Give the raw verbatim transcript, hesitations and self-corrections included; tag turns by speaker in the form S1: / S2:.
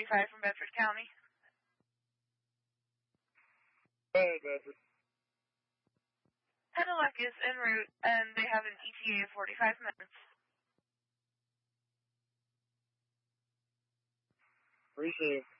S1: forty-five from Bedford County.
S2: Hey, Bedford.
S1: Pedelec is en route, and they have an E T A of forty-five minutes.
S2: Appreciate it.